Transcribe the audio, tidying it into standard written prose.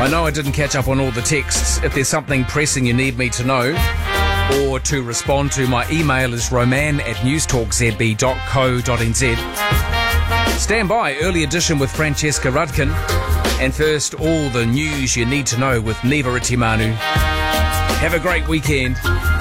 I know I didn't catch up on all the texts. If there's something pressing you need me to know or to respond to, my email is roman@newstalkzb.co.nz. Stand by, early edition with Francesca Rudkin. And first, all the news you need to know with Neva Itimanu. Have a great weekend.